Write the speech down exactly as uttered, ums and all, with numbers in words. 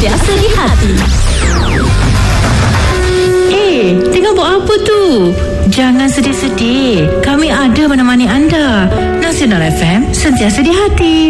Sentiasa di hati. Eh, tengah buat apa tu? Jangan sedih-sedih. Kami ada menemani anda. Nasional F M, sentiasa di hati.